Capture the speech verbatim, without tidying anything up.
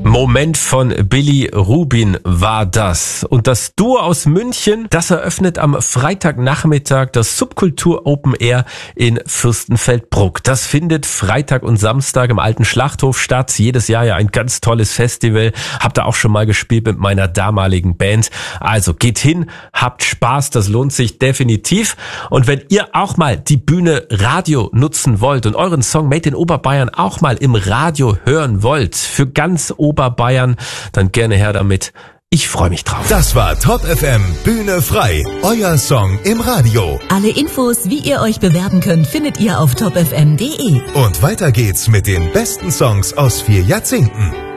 Moment von Billy Rubin war das. Und das Duo aus München, das eröffnet am Freitagnachmittag das Subkultur Open Air in Fürstenfeldbruck. Das findet Freitag und Samstag im alten Schlachthof statt. Jedes Jahr ja ein ganz tolles Festival. Hab da auch schon mal gespielt mit meiner damaligen Band. Also geht hin, habt Spaß, das lohnt sich definitiv. Und wenn ihr auch mal die Bühne Radio nutzen wollt und euren Song Made in Oberbayern auch mal im Radio hören wollt, für ganz Oberbayern, dann gerne her damit. Ich freue mich drauf. Das war Top F M Bühne frei, euer Song im Radio. Alle Infos, wie ihr euch bewerben könnt, findet ihr auf top f m punkt d e. Und weiter geht's mit den besten Songs aus vier Jahrzehnten.